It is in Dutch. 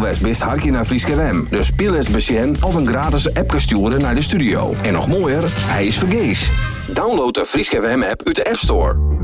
west best hartje naar Frieske Wem. Dus speel eens besjen of een gratis app sturen naar de studio. En nog mooier, hij is vergees. Download de Frieske Wem app uit de App Store.